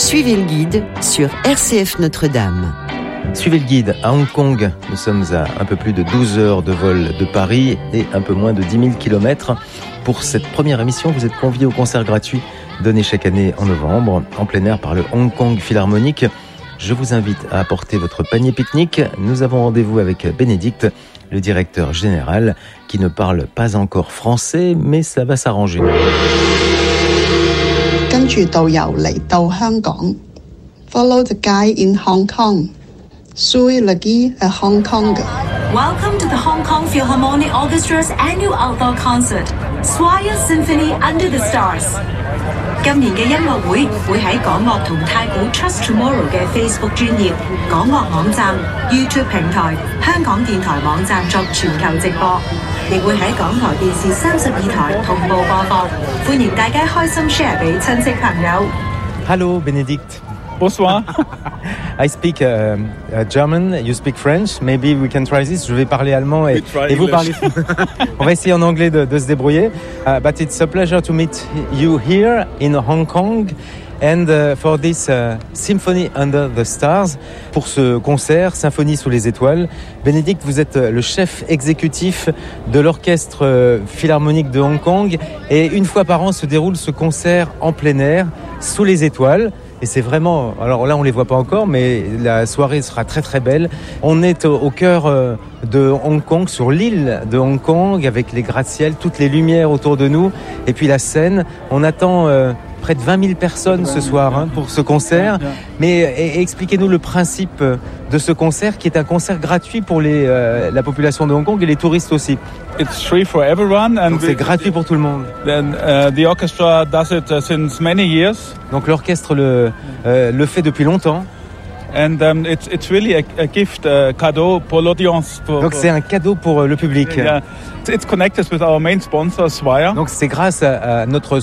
Suivez le guide sur RCF Notre-Dame. Suivez le guide à Hong Kong. Nous sommes à un peu plus de 12 heures de vol de Paris et un peu moins de 10 000 km. Pour cette première émission, vous êtes conviés au concert gratuit donné chaque année en novembre, en plein air par le Hong Kong Philharmonic. Je vous invite à apporter votre panier pique-nique. Nous avons rendez-vous avec Bénédicte, le directeur général, qui ne parle pas encore français, mais ça va s'arranger. 跟住導遊嚟到香港 ，Follow the guide in Hong Kong. Sui lagi at Hong Kong. Welcome to the Hong Kong Philharmonic Orchestra's annual outdoor concert, Swire Symphony Under the Stars. 今年嘅音樂會喺港樂同太古 Trust Tomorrow 嘅 Facebook 專頁、港樂網站、YouTube 平台、香港電台網站作全球直播，亦會喺港台電視32台同步播放。歡迎大家開心 share 俾親戚朋友。 Hello, Bénédicte. Bonsoir. I speak German, you speak French. Maybe we can try this. Je vais parler allemand et vous parlez. On va essayer en anglais de se débrouiller. But it's a pleasure to meet you here in Hong Kong and for this Symphony Under the Stars. Pour ce concert, Symphonie sous les étoiles. Bénédicte, vous êtes le chef exécutif de l'orchestre philharmonique de Hong Kong. Et une fois par an se déroule ce concert en plein air, sous les étoiles. Et c'est vraiment, alors là on les voit pas encore, mais la soirée sera très très belle. On est au cœur de Hong Kong, sur l'île de Hong Kong, avec les gratte-ciel, toutes les lumières autour de nous, et puis la scène. On attend près de 20 000 personnes ce soir pour ce concert. Mais expliquez-nous le principe de ce concert, qui est un concert gratuit pour la population de Hong Kong et les touristes aussi. It's free for everyone, and donc c'est gratuit pour tout le monde. Then the orchestra does it since many years. Donc l'orchestre le fait depuis longtemps. And it's really a gift, cadeau pour l'audience. Donc c'est un cadeau pour le public. Yeah. It's connected with our main sponsor, Swire. Donc c'est grâce à notre